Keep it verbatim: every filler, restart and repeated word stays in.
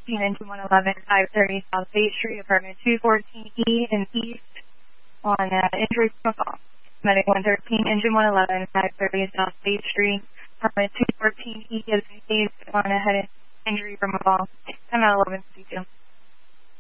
thirteen, engine one eleven, five thirty South State Street, apartment two fourteen E in East on uh, injury from a fall. Medic one thirteen, engine one eleven, five thirty South State Street, apartment two fourteen E is in East on a head injury from a fall. I'm at eleven